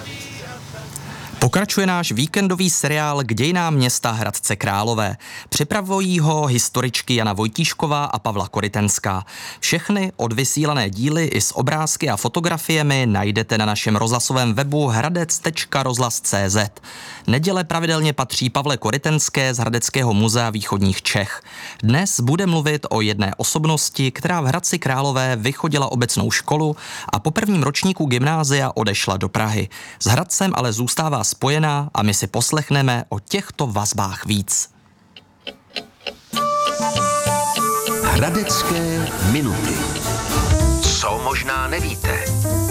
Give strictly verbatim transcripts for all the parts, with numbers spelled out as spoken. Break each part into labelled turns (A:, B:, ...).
A: Pokračuje náš víkendový seriál K dějinám města Hradce Králové. Připravují ho historičky Jana Vojtíšková a Pavla Korytenská. Všechny odvysílané díly i s obrázky a fotografiemi najdete na našem rozhlasovém webu hradec tečka rozhlas tečka cé zet. Neděle pravidelně patří Pavle Korytenské z Hradeckého muzea východních Čech. Dnes bude mluvit o jedné osobnosti, která v Hradci Králové vychodila obecnou školu a po prvním ročníku gymnázia odešla do Prahy. S Hradcem ale zůstává spojená a my si poslechneme o těchto vazbách víc.
B: Hradecké minuty. Co možná nevíte?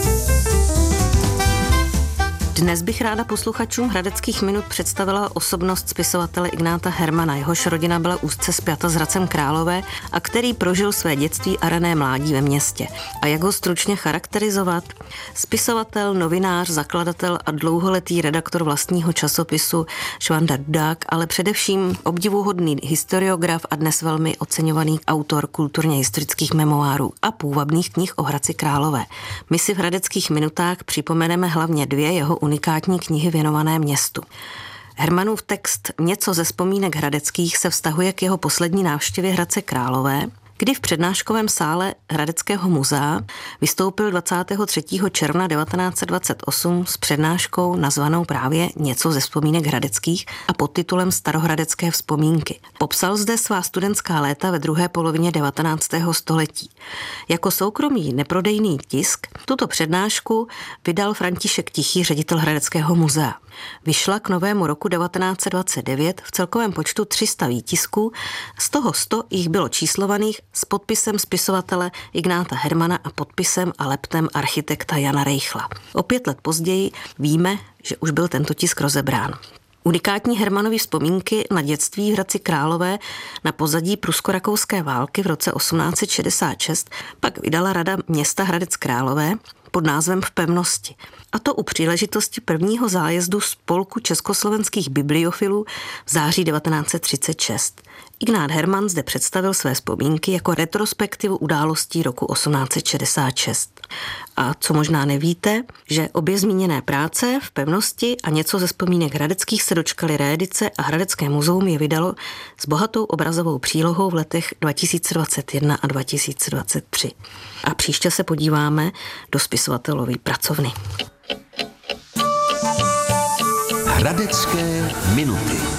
C: Dnes bych ráda posluchačům Hradeckých minut představila osobnost spisovatele Ignáta Hermana. Jehož rodina byla úzce spjata s Hradcem Králové a který prožil své dětství a rané mládí ve městě. A jak ho stručně charakterizovat? Spisovatel, novinář, zakladatel a dlouholetý redaktor vlastního časopisu Švanda Dudák, ale především obdivuhodný historiograf a dnes velmi oceňovaný autor kulturně historických memoárů a půvabných knih o Hradci Králové. My si v Hradeckých minutách připomeneme hlavně dvě jeho unikátní knihy věnované městu. Hermanův text Něco ze vzpomínek hradeckých se vztahuje k jeho poslední návštěvě Hradce Králové, kdy v přednáškovém sále Hradeckého muzea vystoupil dvacátého třetího června devatenáct set dvacet osm s přednáškou nazvanou právě Něco ze vzpomínek hradeckých a pod titulem Starohradecké vzpomínky. Popsal zde svá studentská léta ve druhé polovině devatenáctého století. Jako soukromý neprodejný tisk tuto přednášku vydal František Tichý, ředitel Hradeckého muzea. Vyšla k novému roku devatenáct set dvacet devět v celkovém počtu tři sta výtisků, z toho sto jich bylo číslovaných s podpisem spisovatele Ignáta Hermana a podpisem a leptem architekta Jana Reichla. O pět let později víme, že už byl tento tisk rozebrán. Unikátní Hermanovy vzpomínky na dětství v Hradci Králové na pozadí prusko-rakouské války v roce osmnáct set šedesát šest pak vydala Rada města Hradec Králové pod názvem V pevnosti. A to u příležitosti prvního zájezdu spolku československých bibliofilů v září devatenáct set třicet šest. Ignát Herman zde představil své vzpomínky jako retrospektivu událostí roku osmnáct set šedesát šest. A co možná nevíte, že obě zmíněné práce V pevnosti a Něco ze vzpomínek hradeckých se dočkaly reedice a Hradecké muzeum je vydalo s bohatou obrazovou přílohou v letech dva tisíce dvacet jedna a dva tisíce dvacet tři. A příště se podíváme do spisovatelovy pracovny.
B: Hradecké minuty.